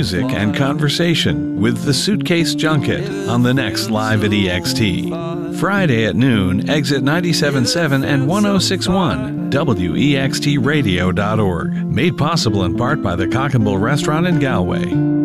music and conversation with the Suitcase Junket on the next Live at EXT. Friday at noon, exit 97.7 and 106.1, WEXTradio.org. Made possible in part by the Cock and Bull Restaurant in Galway.